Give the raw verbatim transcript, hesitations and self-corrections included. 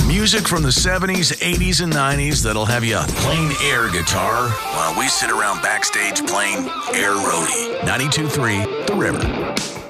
Music from the seventies, eighties, and nineties that'll have you playing air guitar while we sit around backstage playing air roadie. ninety-two point three The River.